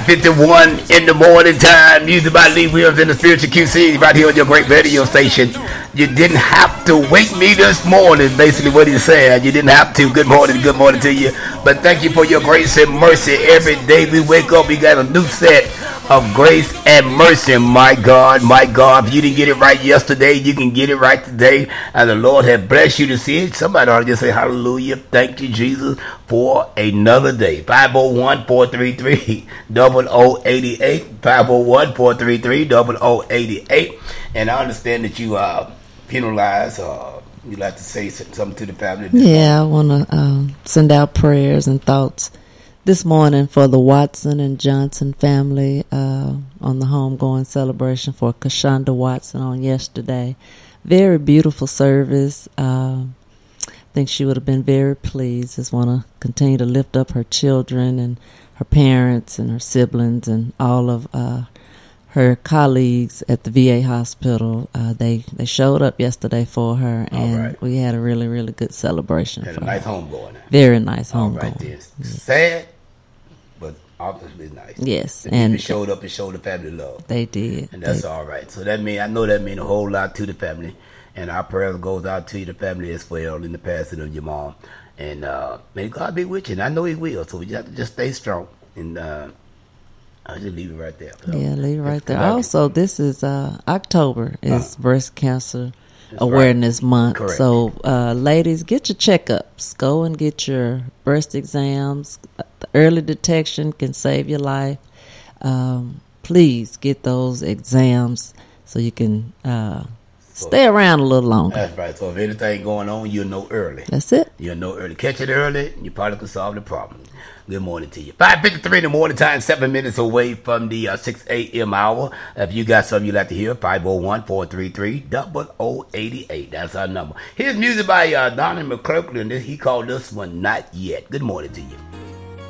5:51 in the morning time. Music by Lee Williams in the Spiritual QC right here on your great radio station. You didn't have to wake me this morning, basically what he's saying. You didn't have to. Good morning to you. But thank you for your grace and mercy. Every day we wake up, we got a new set of grace and mercy. My God, if you didn't get it right yesterday, you can get it right today. And the Lord has blessed you to see it. Somebody ought to just say hallelujah. Thank you, Jesus, for another day. 501-433-0088. 501-433-0088. And I understand that you penalized or you'd like to say something to the family. Yeah, I want to send out prayers and thoughts this morning for the Watson and Johnson family on the homegoing celebration for Kashonda Watson on yesterday. Very beautiful service. I think she would have been very pleased. Just want to continue to lift up her children and her parents and her siblings and all of her colleagues at the VA hospital. They showed up yesterday for her, and we had a really, really good celebration. Had a nice homegoing. Very nice homegoing. All right, yes. Sad, but obviously nice. Yes, and they showed up and showed the family love. They did, and that's all right. So I know that means a whole lot to the family, and our prayers goes out to the family as well in the passing of your mom. And may God be with you. And I know He will. So we have to just stay strong. And I'll just leave it right there. So, yeah, leave it right there. Also, this is October is Breast Cancer Awareness Month. Correct. So, ladies, get your checkups. Go and get your breast exams. The early detection can save your life. Please get those exams so you can stay around a little longer. That's right. So if anything going on, you'll know early. That's it. You'll know early. Catch it early, you probably can solve the problem. Good morning to you. 5:53 in the morning time, 7 minutes away from the 6 a.m. hour. If you got something you'd like to hear, 501-433-0088. That's our number. Here's music by Donnie McClurkin. He called this one Not Yet. Good morning to you.